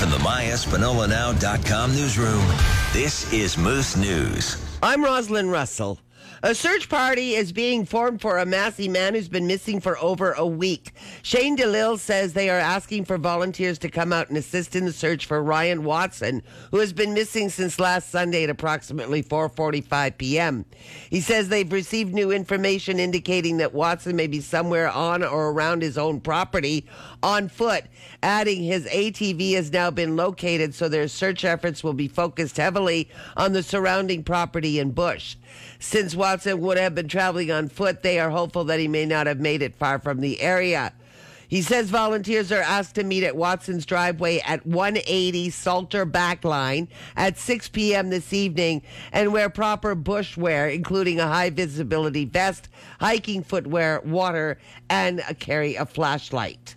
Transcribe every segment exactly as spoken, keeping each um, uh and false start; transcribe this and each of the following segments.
In the my espanola now dot com newsroom, this is Moose News. I'm Rosalind Russell. A search party is being formed for a Massey man who's been missing for over a week. Shane DeLille says they are asking for volunteers to come out and assist in the search for Ryan Watson, who has been missing since last Sunday at approximately four forty-five p.m. He says they've received new information indicating that Watson may be somewhere on or around his own property on foot, adding his A T V has now been located, so their search efforts will be focused heavily on the surrounding property and bush. Since Watson would have been traveling on foot, they are hopeful that he may not have made it far from the area. He says volunteers are asked to meet at Watson's driveway at one eighty Salter Backline at six p.m. this evening and wear proper bush wear, including a high-visibility vest, hiking footwear, water, and carry a flashlight.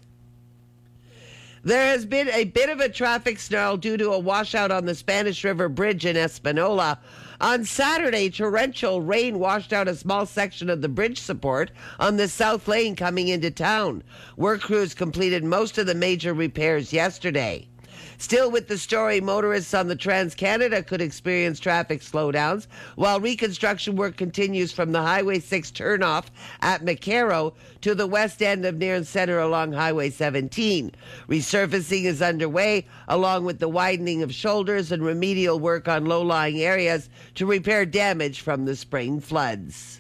There has been a bit of a traffic snarl due to a washout on the Spanish River Bridge in Espanola. On Saturday, torrential rain washed out a small section of the bridge support on the south lane coming into town. Work crews completed most of the major repairs yesterday. Still with the story, motorists on the Trans-Canada could experience traffic slowdowns while reconstruction work continues from the Highway six turnoff at McCarrow to the west end of Nairn Centre along Highway seventeen. Resurfacing is underway along with the widening of shoulders and remedial work on low-lying areas to repair damage from the spring floods.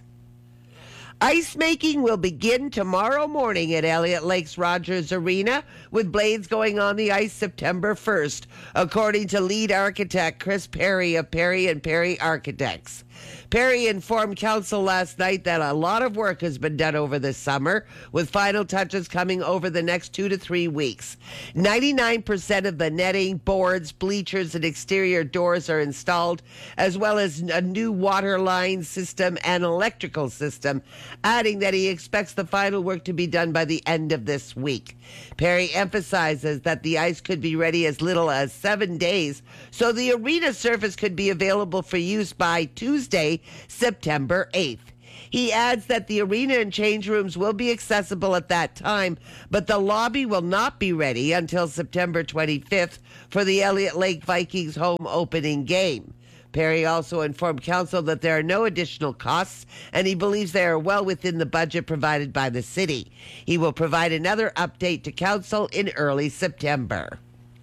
Ice making will begin tomorrow morning at Elliott Lake's Rogers Arena, with blades going on the ice September first, according to lead architect Chris Perry of Perry and Perry Architects. Perry informed council last night that a lot of work has been done over the summer, with final touches coming over the next two to three weeks. ninety-nine percent of the netting, boards, bleachers, and exterior doors are installed, as well as a new water line system and electrical system, adding that he expects the final work to be done by the end of this week. Perry emphasizes that the ice could be ready as little as seven days, so the arena surface could be available for use by Tuesday, September eighth. He adds that the arena and change rooms will be accessible at that time, but the lobby will not be ready until September twenty-fifth for the Elliott Lake Vikings home opening game. Perry also informed council that there are no additional costs, and he believes they are well within the budget provided by the city. He will provide another update to council in early September.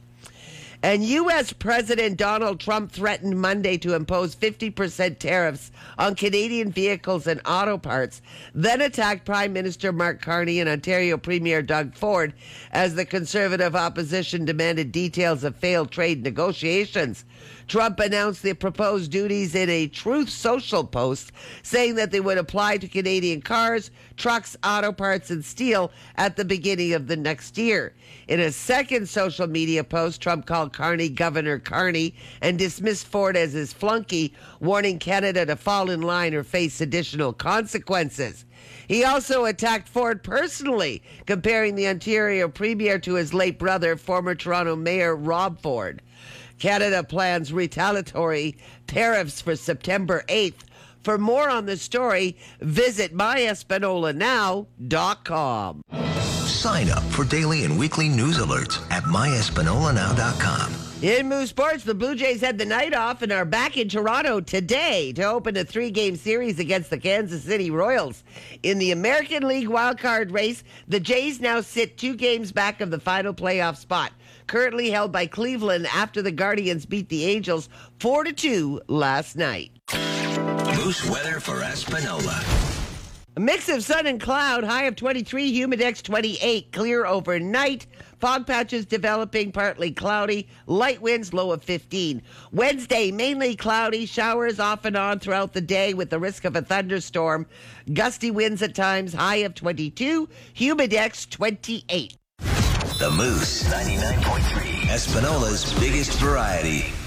And U S President Donald Trump threatened Monday to impose fifty percent tariffs on Canadian vehicles and auto parts, then attacked Prime Minister Mark Carney and Ontario Premier Doug Ford as the Conservative opposition demanded details of failed trade negotiations. Trump announced the proposed duties in a Truth Social post, saying that they would apply to Canadian cars, trucks, auto parts, and steel at the beginning of the next year. In a second social media post, Trump called Carney Governor Carney and dismissed Ford as his flunky, warning Canada to fall in line or face additional consequences. He also attacked Ford personally, comparing the Ontario Premier to his late brother, former Toronto Mayor Rob Ford. Canada plans retaliatory tariffs for September eighth. For more on the story, visit my espanola now dot com. Sign up for daily and weekly news alerts at my espanola now dot com. In Moose Sports, the Blue Jays had the night off and are back in Toronto today to open a three-game series against the Kansas City Royals. In the American League wildcard race, the Jays now sit two games back of the final playoff spot, currently held by Cleveland after the Guardians beat the Angels four to two last night. Moose weather for Espanola. A mix of sun and cloud, high of twenty-three, humidex twenty-eight, clear overnight. Fog patches developing, partly cloudy, light winds, low of fifteen. Wednesday, mainly cloudy, showers off and on throughout the day with the risk of a thunderstorm. Gusty winds at times, high of twenty-two, humidex twenty-eight. The Moose ninety-nine point three, Espanola's biggest variety.